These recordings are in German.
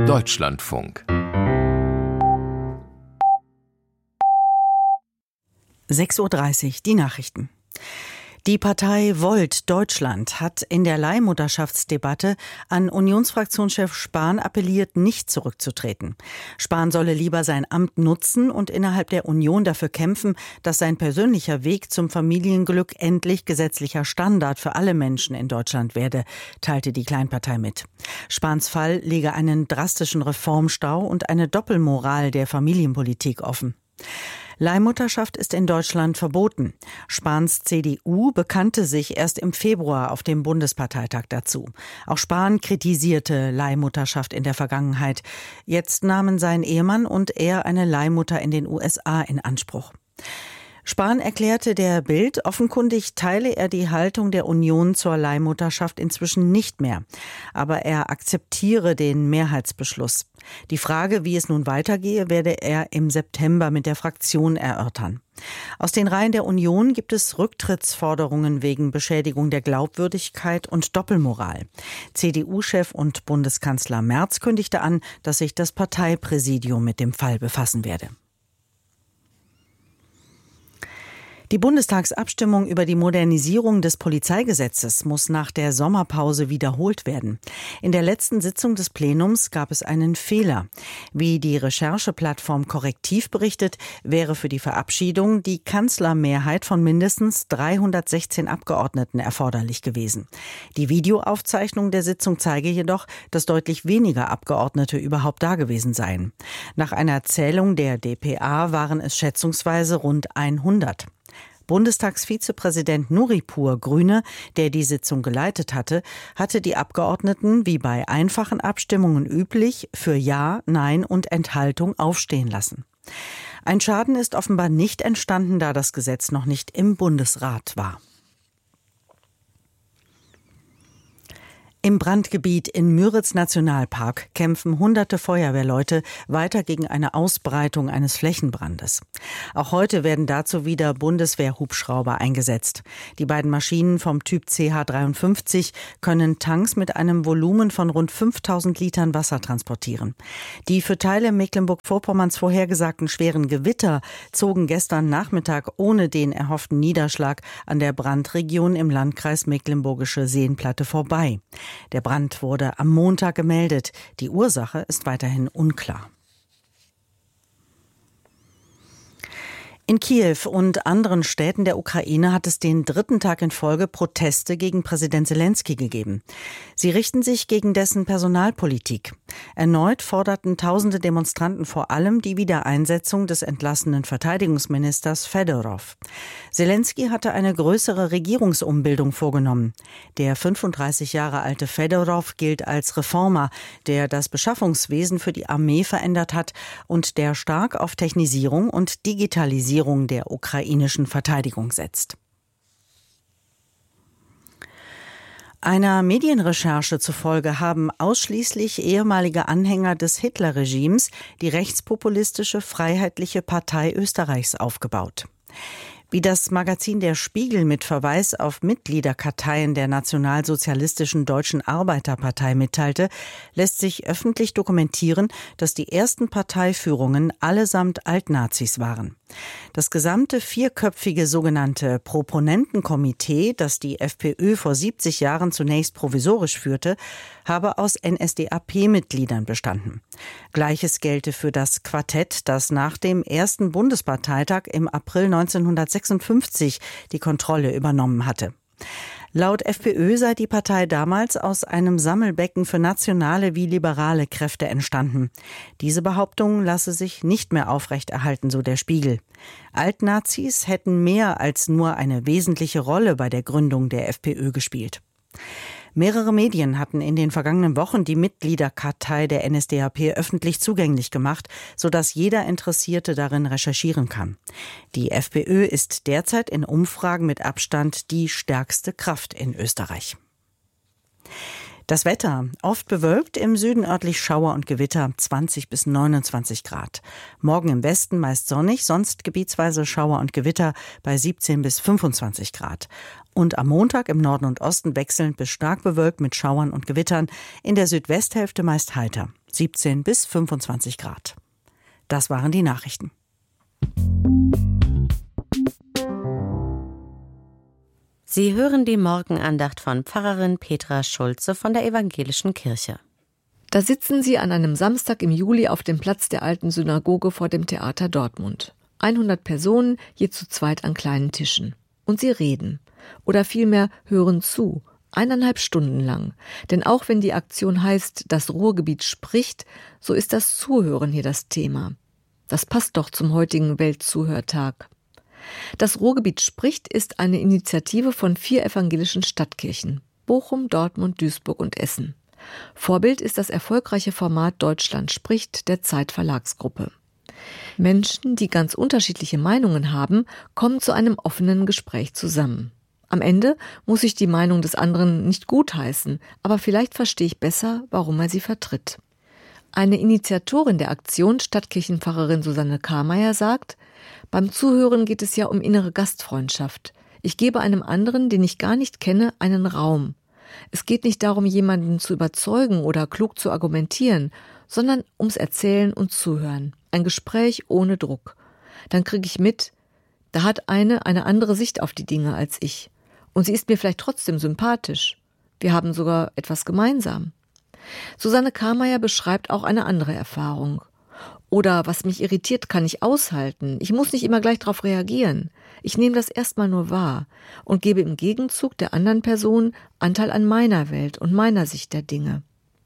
Deutschlandfunk 6:30 Uhr, die Nachrichten. Die Partei Volt Deutschland hat in der Leihmutterschaftsdebatte an Unionsfraktionschef Spahn appelliert, nicht zurückzutreten. Spahn solle lieber sein Amt nutzen und innerhalb der Union dafür kämpfen, dass sein persönlicher Weg zum Familienglück endlich gesetzlicher Standard für alle Menschen in Deutschland werde, teilte die Kleinpartei mit. Spahns Fall lege einen drastischen Reformstau und eine Doppelmoral der Familienpolitik offen. Leihmutterschaft ist in Deutschland verboten. Spahns CDU bekannte sich erst im Februar auf dem Bundesparteitag dazu. Auch Spahn kritisierte Leihmutterschaft in der Vergangenheit. Jetzt nahmen sein Ehemann und er eine Leihmutter in den USA in Anspruch. Spahn erklärte der Bild, offenkundig teile er die Haltung der Union zur Leihmutterschaft inzwischen nicht mehr. Aber er akzeptiere den Mehrheitsbeschluss. Die Frage, wie es nun weitergehe, werde er im September mit der Fraktion erörtern. Aus den Reihen der Union gibt es Rücktrittsforderungen wegen Beschädigung der Glaubwürdigkeit und Doppelmoral. CDU-Chef und Bundeskanzler Merz kündigte an, dass sich das Parteipräsidium mit dem Fall befassen werde. Die Bundestagsabstimmung über die Modernisierung des Polizeigesetzes muss nach der Sommerpause wiederholt werden. In der letzten Sitzung des Plenums gab es einen Fehler. Wie die Rechercheplattform Korrektiv berichtet, wäre für die Verabschiedung die Kanzlermehrheit von mindestens 316 Abgeordneten erforderlich gewesen. Die Videoaufzeichnung der Sitzung zeige jedoch, dass deutlich weniger Abgeordnete überhaupt da gewesen seien. Nach einer Zählung der dpa waren es schätzungsweise rund 100. Bundestagsvizepräsident Nuripur, Grüne, der die Sitzung geleitet hatte die Abgeordneten, wie bei einfachen Abstimmungen üblich, für Ja, Nein und Enthaltung aufstehen lassen. Ein Schaden ist offenbar nicht entstanden, da das Gesetz noch nicht im Bundesrat war. Im Brandgebiet in Müritz-Nationalpark kämpfen hunderte Feuerwehrleute weiter gegen eine Ausbreitung eines Flächenbrandes. Auch heute werden dazu wieder Bundeswehr-Hubschrauber eingesetzt. Die beiden Maschinen vom Typ CH-53 können Tanks mit einem Volumen von rund 5000 Litern Wasser transportieren. Die für Teile Mecklenburg-Vorpommerns vorhergesagten schweren Gewitter zogen gestern Nachmittag ohne den erhofften Niederschlag an der Brandregion im Landkreis Mecklenburgische Seenplatte vorbei. Der Brand wurde am Montag gemeldet. Die Ursache ist weiterhin unklar. In Kiew und anderen Städten der Ukraine hat es den dritten Tag in Folge Proteste gegen Präsident Selenskyj gegeben. Sie richten sich gegen dessen Personalpolitik. Erneut forderten tausende Demonstranten vor allem die Wiedereinsetzung des entlassenen Verteidigungsministers Fedorov. Selenskyj hatte eine größere Regierungsumbildung vorgenommen. Der 35 Jahre alte Fedorov gilt als Reformer, der das Beschaffungswesen für die Armee verändert hat und der stark auf Technisierung und Digitalisierung der ukrainischen Verteidigung setzt. Einer Medienrecherche zufolge haben ausschließlich ehemalige Anhänger des Hitlerregimes die rechtspopulistische Freiheitliche Partei Österreichs aufgebaut. Wie das Magazin Der Spiegel mit Verweis auf Mitgliederkarteien der Nationalsozialistischen Deutschen Arbeiterpartei mitteilte, lässt sich öffentlich dokumentieren, dass die ersten Parteiführungen allesamt Altnazis waren. Das gesamte vierköpfige sogenannte Proponentenkomitee, das die FPÖ vor 70 Jahren zunächst provisorisch führte, habe aus NSDAP-Mitgliedern bestanden. Gleiches gelte für das Quartett, das nach dem ersten Bundesparteitag im April 1956 die Kontrolle übernommen hatte. Laut FPÖ sei die Partei damals aus einem Sammelbecken für nationale wie liberale Kräfte entstanden. Diese Behauptung lasse sich nicht mehr aufrechterhalten, so der Spiegel. Altnazis hätten mehr als nur eine wesentliche Rolle bei der Gründung der FPÖ gespielt. Mehrere Medien hatten in den vergangenen Wochen die Mitgliederkartei der NSDAP öffentlich zugänglich gemacht, sodass jeder Interessierte darin recherchieren kann. Die FPÖ ist derzeit in Umfragen mit Abstand die stärkste Kraft in Österreich. Das Wetter, oft bewölkt, im Süden örtlich Schauer und Gewitter, 20 bis 29 Grad. Morgen im Westen meist sonnig, sonst gebietsweise Schauer und Gewitter bei 17 bis 25 Grad. Und am Montag im Norden und Osten wechselnd bis stark bewölkt mit Schauern und Gewittern. In der Südwesthälfte meist heiter. 17 bis 25 Grad. Das waren die Nachrichten. Sie hören die Morgenandacht von Pfarrerin Petra Schulze von der Evangelischen Kirche. Da sitzen sie an einem Samstag im Juli auf dem Platz der alten Synagoge vor dem Theater Dortmund. 100 Personen, je zu zweit an kleinen Tischen. Und sie reden. Oder vielmehr hören zu. 1,5 Stunden lang. Denn auch wenn die Aktion heißt, das Ruhrgebiet spricht, so ist das Zuhören hier das Thema. Das passt doch zum heutigen Weltzuhörtag. Das Ruhrgebiet spricht ist eine Initiative von 4 evangelischen Stadtkirchen. Bochum, Dortmund, Duisburg und Essen. Vorbild ist das erfolgreiche Format Deutschland spricht der Zeit Verlagsgruppe. Menschen, die ganz unterschiedliche Meinungen haben, kommen zu einem offenen Gespräch zusammen. Am Ende muss ich die Meinung des anderen nicht gutheißen, aber vielleicht verstehe ich besser, warum er sie vertritt. Eine Initiatorin der Aktion, Stadtkirchenpfarrerin Susanne Karmeier, sagt, beim Zuhören geht es ja um innere Gastfreundschaft. Ich gebe einem anderen, den ich gar nicht kenne, einen Raum. Es geht nicht darum, jemanden zu überzeugen oder klug zu argumentieren, sondern ums Erzählen und Zuhören. Ein Gespräch ohne Druck. Dann kriege ich mit, da hat eine andere Sicht auf die Dinge als ich. Und sie ist mir vielleicht trotzdem sympathisch. Wir haben sogar etwas gemeinsam. Susanne Karmeier beschreibt auch eine andere Erfahrung. Oder was mich irritiert, kann ich aushalten. Ich muss nicht immer gleich darauf reagieren. Ich nehme das erstmal nur wahr und gebe im Gegenzug der anderen Person Anteil an meiner Welt und meiner Sicht der Dinge.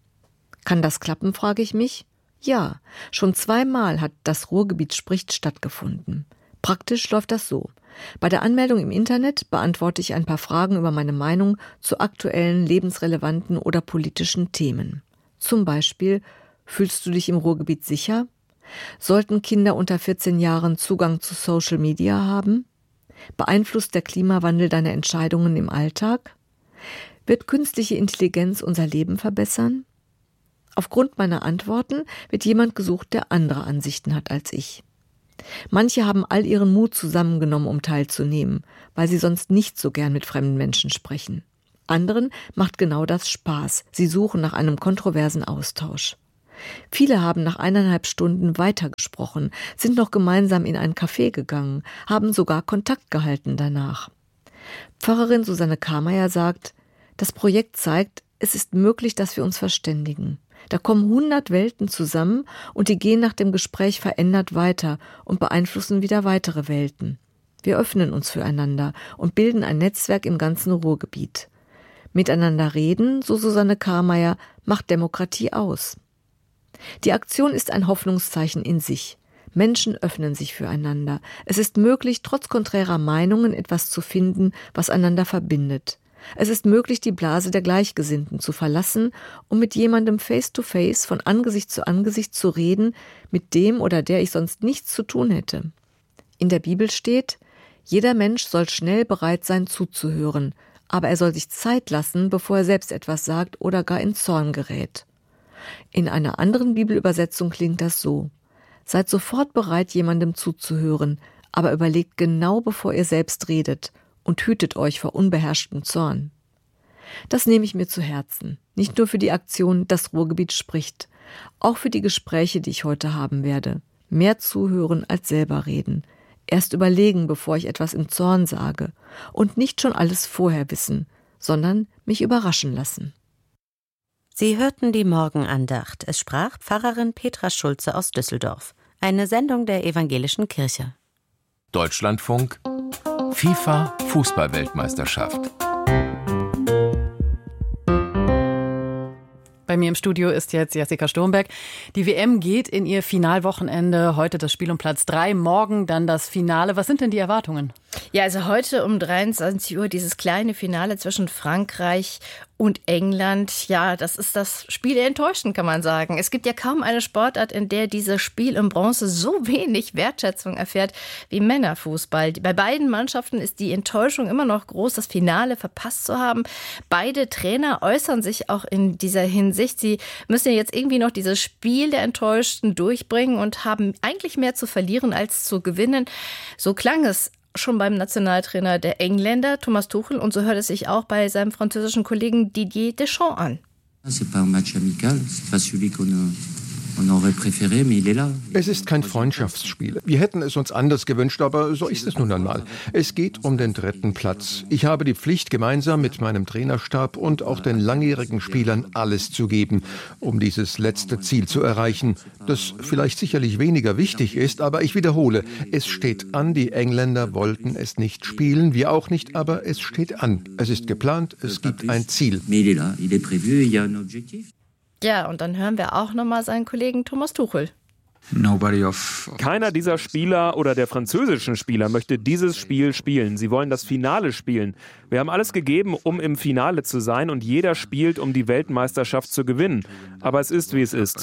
Kann das klappen, frage ich mich? Ja, schon 2-mal hat das Ruhrgebiet spricht stattgefunden. Praktisch läuft das so. Bei der Anmeldung im Internet beantworte ich ein paar Fragen über meine Meinung zu aktuellen, lebensrelevanten oder politischen Themen. Zum Beispiel, fühlst du dich im Ruhrgebiet sicher? Sollten Kinder unter 14 Jahren Zugang zu Social Media haben? Beeinflusst der Klimawandel deine Entscheidungen im Alltag? Wird künstliche Intelligenz unser Leben verbessern? Aufgrund meiner Antworten wird jemand gesucht, der andere Ansichten hat als ich. Manche haben all ihren Mut zusammengenommen, um teilzunehmen, weil sie sonst nicht so gern mit fremden Menschen sprechen. Anderen macht genau das Spaß. Sie suchen nach einem kontroversen Austausch. Viele haben nach 1,5 Stunden weitergesprochen, sind noch gemeinsam in ein Café gegangen, haben sogar Kontakt gehalten danach. Pfarrerin Susanne Karmeier sagt, das Projekt zeigt, es ist möglich, dass wir uns verständigen. Da kommen 100 Welten zusammen und die gehen nach dem Gespräch verändert weiter und beeinflussen wieder weitere Welten. Wir öffnen uns füreinander und bilden ein Netzwerk im ganzen Ruhrgebiet. Miteinander reden, so Susanne Karmeier, macht Demokratie aus. Die Aktion ist ein Hoffnungszeichen in sich. Menschen öffnen sich füreinander. Es ist möglich, trotz konträrer Meinungen etwas zu finden, was einander verbindet. Es ist möglich, die Blase der Gleichgesinnten zu verlassen und mit jemandem face-to-face, von Angesicht zu reden, mit dem oder der ich sonst nichts zu tun hätte. In der Bibel steht, jeder Mensch soll schnell bereit sein zuzuhören, aber er soll sich Zeit lassen, bevor er selbst etwas sagt oder gar in Zorn gerät. In einer anderen Bibelübersetzung klingt das so: Seid sofort bereit, jemandem zuzuhören, aber überlegt genau, bevor ihr selbst redet und hütet euch vor unbeherrschtem Zorn. Das nehme ich mir zu Herzen, nicht nur für die Aktion Das Ruhrgebiet spricht, auch für die Gespräche, die ich heute haben werde. Mehr zuhören als selber reden. Erst überlegen, bevor ich etwas im Zorn sage und nicht schon alles vorher wissen, sondern mich überraschen lassen. Sie hörten die Morgenandacht. Es sprach Pfarrerin Petra Schulze aus Düsseldorf. Eine Sendung der Evangelischen Kirche. Deutschlandfunk FIFA Fußball-Weltmeisterschaft. Bei mir im Studio ist jetzt Jessica Sturmberg. Die WM geht in ihr Finalwochenende. Heute das Spiel um Platz 3, morgen dann das Finale. Was sind denn die Erwartungen? Ja, also heute um 23 Uhr dieses kleine Finale zwischen Frankreich und England. Ja, das ist das Spiel der Enttäuschten, kann man sagen. Es gibt ja kaum eine Sportart, in der dieses Spiel in Bronze so wenig Wertschätzung erfährt wie Männerfußball. Bei beiden Mannschaften ist die Enttäuschung immer noch groß, das Finale verpasst zu haben. Beide Trainer äußern sich auch in dieser Hinsicht. Sie müssen ja jetzt irgendwie noch dieses Spiel der Enttäuschten durchbringen und haben eigentlich mehr zu verlieren als zu gewinnen. So klang es schon beim Nationaltrainer der Engländer, Thomas Tuchel, und so hört es sich auch bei seinem französischen Kollegen Didier Deschamps an. C'est pas un match amical, c'est pas celui qu'on aurait préféré, mais il est là. Es ist kein Freundschaftsspiel. Wir hätten es uns anders gewünscht, aber so ist es nun einmal. Es geht um den 3. Platz. Ich habe die Pflicht, gemeinsam mit meinem Trainerstab und auch den langjährigen Spielern alles zu geben, um dieses letzte Ziel zu erreichen, das vielleicht sicherlich weniger wichtig ist, aber ich wiederhole, es steht an, die Engländer wollten es nicht spielen, wir auch nicht, aber es steht an. Es ist geplant, es gibt ein Ziel. Mais il est là, il est prévu, il y a un objectif. Ja, und dann hören wir auch nochmal seinen Kollegen Thomas Tuchel. Keiner dieser Spieler oder der französischen Spieler möchte dieses Spiel spielen. Sie wollen das Finale spielen. Wir haben alles gegeben, um im Finale zu sein, und jeder spielt, um die Weltmeisterschaft zu gewinnen. Aber es ist, wie es ist.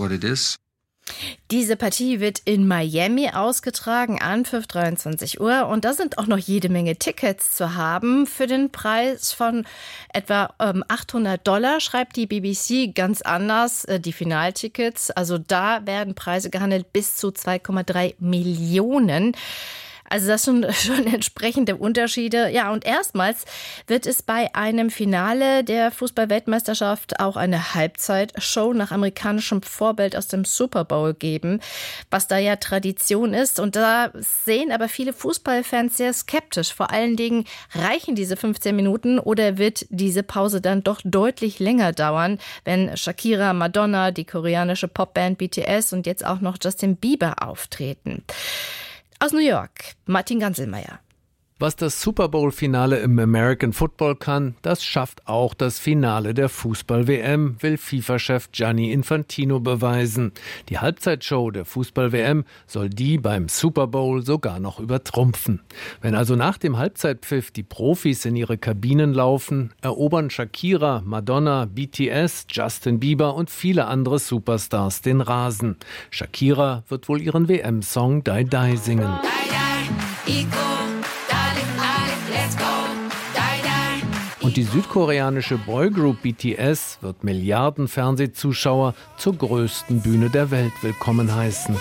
Diese Partie wird in Miami ausgetragen, Anpfiff 23 Uhr. Und da sind auch noch jede Menge Tickets zu haben für den Preis von etwa $800, schreibt die BBC ganz anders, die Finaltickets. Also da werden Preise gehandelt bis zu 2,3 Millionen. Also das sind schon entsprechende Unterschiede. Ja, und erstmals wird es bei einem Finale der Fußball-Weltmeisterschaft auch eine Halbzeitshow nach amerikanischem Vorbild aus dem Super Bowl geben, was da ja Tradition ist. Und da sehen aber viele Fußballfans sehr skeptisch. Vor allen Dingen, reichen diese 15 Minuten oder wird diese Pause dann doch deutlich länger dauern, wenn Shakira, Madonna, die koreanische Popband BTS und jetzt auch noch Justin Bieber auftreten. Aus New York, Martin Ganselmeier. Was das Super Bowl-Finale im American Football kann, das schafft auch das Finale der Fußball-WM, will FIFA-Chef Gianni Infantino beweisen. Die Halbzeitshow der Fußball-WM soll die beim Super Bowl sogar noch übertrumpfen. Wenn also nach dem Halbzeitpfiff die Profis in ihre Kabinen laufen, erobern Shakira, Madonna, BTS, Justin Bieber und viele andere Superstars den Rasen. Shakira wird wohl ihren WM-Song Die Die singen. Und die südkoreanische Boygroup BTS wird Milliarden Fernsehzuschauer zur größten Bühne der Welt willkommen heißen.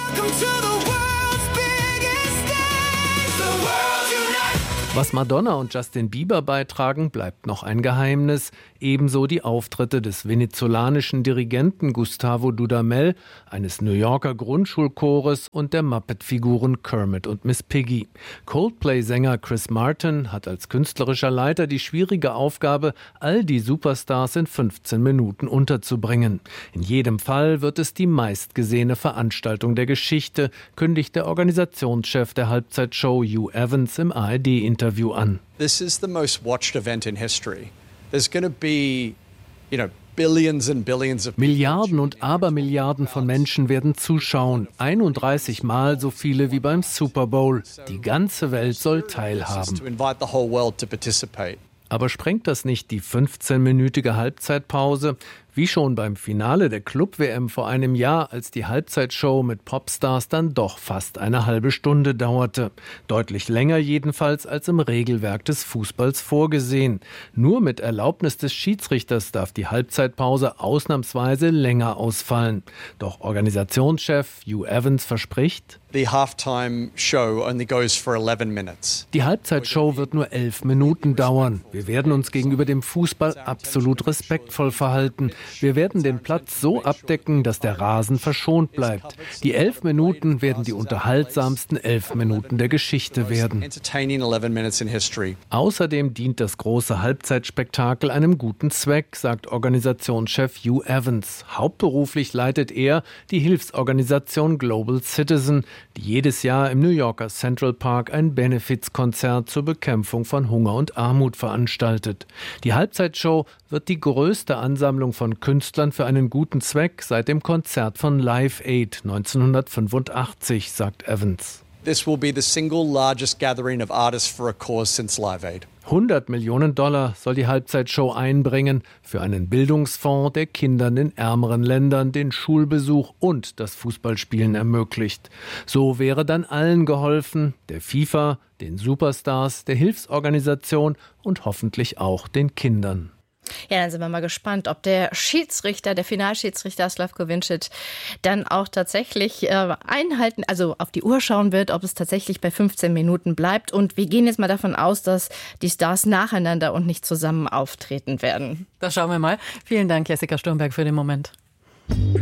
Was Madonna und Justin Bieber beitragen, bleibt noch ein Geheimnis. Ebenso die Auftritte des venezolanischen Dirigenten Gustavo Dudamel, eines New Yorker Grundschulchores und der Muppet-Figuren Kermit und Miss Piggy. Coldplay-Sänger Chris Martin hat als künstlerischer Leiter die schwierige Aufgabe, all die Superstars in 15 Minuten unterzubringen. In jedem Fall wird es die meistgesehene Veranstaltung der Geschichte, kündigt der Organisationschef der Halbzeitshow Hugh Evans im ARD-Interview an. This is the most watched event in history. There's going to be, billions and billions of Milliarden und Abermilliarden von Menschen werden zuschauen. 31 Mal so viele wie beim Super Bowl. Die ganze Welt soll teilhaben. Aber sprengt das nicht die 15-minütige Halbzeitpause? Wie schon beim Finale der Club-WM vor einem Jahr, als die Halbzeitshow mit Popstars dann doch fast eine halbe Stunde dauerte. Deutlich länger jedenfalls als im Regelwerk des Fußballs vorgesehen. Nur mit Erlaubnis des Schiedsrichters darf die Halbzeitpause ausnahmsweise länger ausfallen. Doch Organisationschef Hugh Evans verspricht: The halftime show only goes for 11 minutes. Die Halbzeitshow wird nur 11 Minuten dauern. Wir werden uns gegenüber dem Fußball absolut respektvoll verhalten. Wir werden den Platz so abdecken, dass der Rasen verschont bleibt. Die 11 Minuten werden die unterhaltsamsten 11 Minuten der Geschichte werden. Außerdem dient das große Halbzeitspektakel einem guten Zweck, sagt Organisationschef Hugh Evans. Hauptberuflich leitet er die Hilfsorganisation Global Citizen, die jedes Jahr im New Yorker Central Park ein Benefizkonzert zur Bekämpfung von Hunger und Armut veranstaltet. Die Halbzeitshow wird die größte Ansammlung von Künstlern für einen guten Zweck seit dem Konzert von Live Aid 1985, sagt Evans. This will be the single largest gathering of artists for a cause since Live Aid. $100 Millionen soll die Halbzeitshow einbringen für einen Bildungsfonds, der Kindern in ärmeren Ländern den Schulbesuch und das Fußballspielen ermöglicht. So wäre dann allen geholfen, der FIFA, den Superstars, der Hilfsorganisation und hoffentlich auch den Kindern. Ja, dann sind wir mal gespannt, ob der Finalschiedsrichter Slavko Vincic dann auch tatsächlich auf die Uhr schauen wird, ob es tatsächlich bei 15 Minuten bleibt. Und wir gehen jetzt mal davon aus, dass die Stars nacheinander und nicht zusammen auftreten werden. Das schauen wir mal. Vielen Dank, Jessica Sturmberg, für den Moment.